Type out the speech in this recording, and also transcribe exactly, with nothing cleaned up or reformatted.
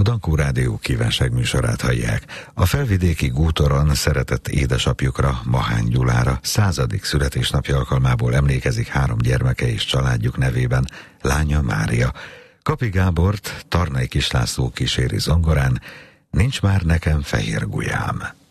Dankó Rádió kívánságműsorát hallják. A felvidéki Gútoron szeretett édesapjukra, Mahány Gyulára századik születésnapja alkalmából emlékezik három gyermeke és családjuk nevében lánya Mária. Kapi Gábort Tarnay Kislászló kíséri zongorán, Nincs már nekem fehér gulyám.